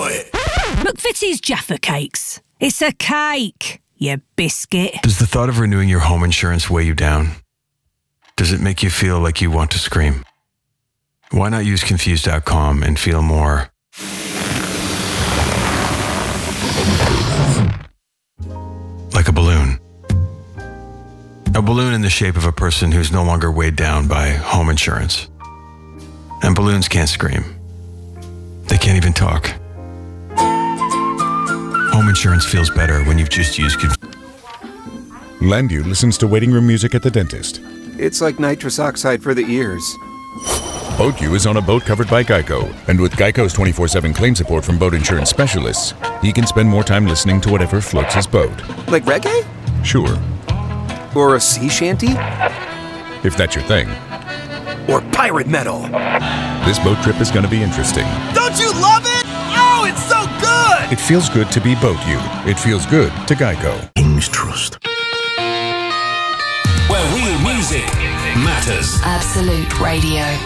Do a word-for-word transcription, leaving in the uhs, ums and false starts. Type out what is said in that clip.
it. McVitie's Jaffa Cakes. It's a cake, you biscuit. Does the thought of renewing your home insurance weigh you down? Does it make you feel like you want to scream? Why not use Confused dot com and feel more like a balloon? A balloon in the shape of a person who's no longer weighed down by home insurance. And balloons can't scream. They can't even talk. Home insurance feels better when you've just used Confused. Landu listens to waiting room music at the dentist. It's like nitrous oxide for the ears. BoatU is on a boat covered by Geico, and with Geico's twenty-four seven claim support from boat insurance specialists, he can spend more time listening to whatever floats his boat. Like reggae? Sure. Or a sea shanty? If that's your thing. Or pirate metal. This boat trip is going to be interesting. Don't you love it? Oh, it's so good! It feels good to be BoatU. It feels good to Geico. King's Trust. Where real music matters. Absolute Radio.